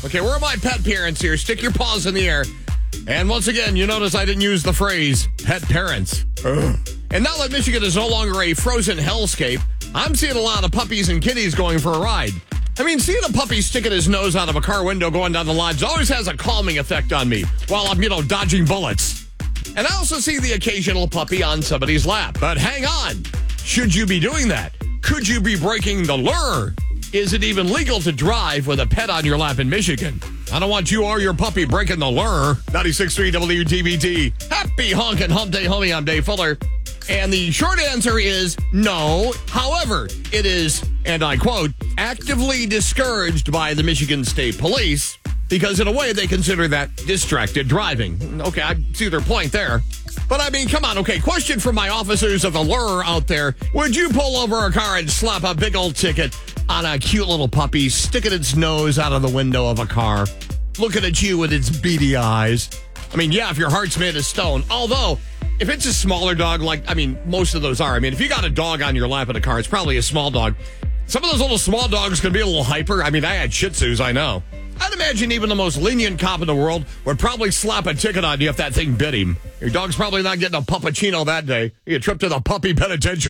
Okay, where are my pet parents here? Stick your paws in the air. And once again, you notice I didn't use the phrase pet parents. Ugh. And now that Michigan is no longer a frozen hellscape, I'm seeing a lot of puppies and kitties going for a ride. I mean, seeing a puppy sticking his nose out of a car window going down the lodge always has a calming effect on me while I'm, dodging bullets. And I also see the occasional puppy on somebody's lap. But hang on. Should you be doing that? Could you be breaking the lure? Is it even legal to drive with a pet on your lap in Michigan? I don't want you or your puppy breaking the lure. 96.3 WTBT. Happy honkin' hump day, homie. I'm Dave Fuller. And the short answer is no. However, it is, and I quote, actively discouraged by the Michigan State Police because in a way they consider that distracted driving. Okay, I see their point there. But I mean, come on, okay, question for my officers of the lure out there. Would you pull over a car and slap a big old ticket on a cute little puppy sticking its nose out of the window of a car, looking at you with its beady eyes? I mean, yeah, if your heart's made of stone. Although, if it's a smaller dog, most of those are. I mean, if you got a dog on your lap in a car, it's probably a small dog. Some of those little small dogs can be a little hyper. I mean, I had Shih Tzus, I know. I'd imagine even the most lenient cop in the world would probably slap a ticket on you if that thing bit him. Your dog's probably not getting a puppuccino that day. You trip to the puppy penitentiary.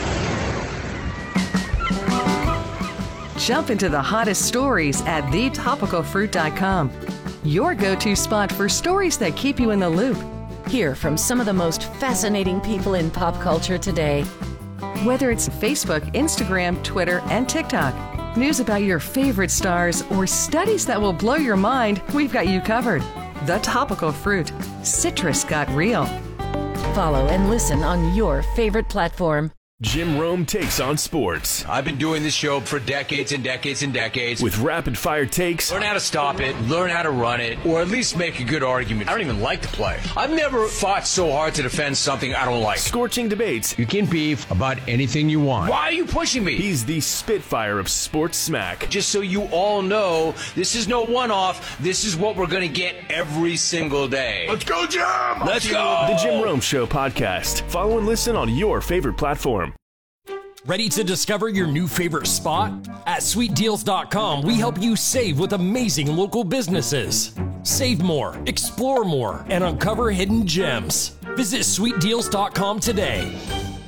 Jump into the hottest stories at thetopicalfruit.com. Your go-to spot for stories that keep you in the loop. Hear from some of the most fascinating people in pop culture today. Whether it's Facebook, Instagram, Twitter, and TikTok, news about your favorite stars, or studies that will blow your mind, we've got you covered. The Topical Fruit. Citrus got real. Follow and listen on your favorite platform. Jim Rome takes on sports. I've been doing this show for decades and decades and decades. With rapid-fire takes. Learn how to stop it, learn how to run it, or at least make a good argument. I don't even like to play. I've never fought so hard to defend something I don't like. Scorching debates. You can beef about anything you want. Why are you pushing me? He's the Spitfire of sports smack. Just so you all know, this is no one-off. This is what we're going to get every single day. Let's go, Jim! Let's go! The Jim Rome Show podcast. Follow and listen on your favorite platform. Ready to discover your new favorite spot? At sweetdeals.com, we help you save with amazing local businesses. Save more, explore more, and uncover hidden gems. Visit sweetdeals.com today.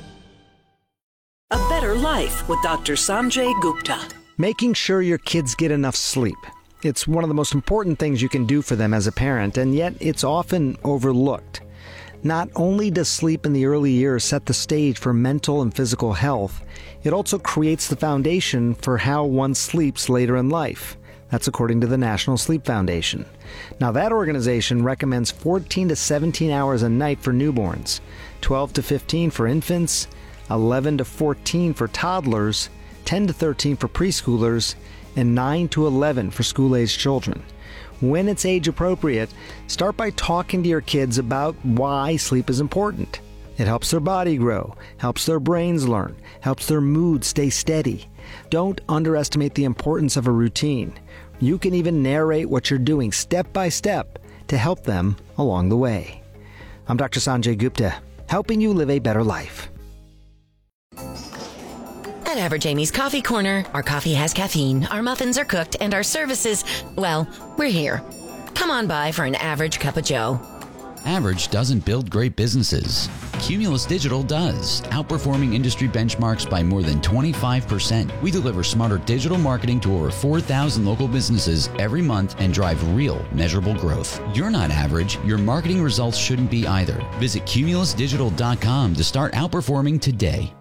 A Better Life with Dr. Sanjay Gupta. Making sure your kids get enough sleep. It's one of the most important things you can do for them as a parent, and yet it's often overlooked. Not only does sleep in the early years set the stage for mental and physical health, it also creates the foundation for how one sleeps later in life. That's according to the National Sleep Foundation. Now, that organization recommends 14 to 17 hours a night for newborns, 12 to 15 for infants, 11 to 14 for toddlers, 10 to 13 for preschoolers, and 9 to 11 for school-aged children. When it's age appropriate, start by talking to your kids about why sleep is important. It helps their body grow, helps their brains learn, helps their mood stay steady. Don't underestimate the importance of a routine. You can even narrate what you're doing step by step to help them along the way. I'm Dr. Sanjay Gupta, helping you live a better life. At Average Amy's Coffee Corner, our coffee has caffeine, our muffins are cooked, and our services, well, we're here. Come on by for an average cup of joe. Average doesn't build great businesses. Cumulus Digital does, outperforming industry benchmarks by more than 25%. We deliver smarter digital marketing to over 4,000 local businesses every month and drive real, measurable growth. You're not average. Your marketing results shouldn't be either. Visit cumulusdigital.com to start outperforming today.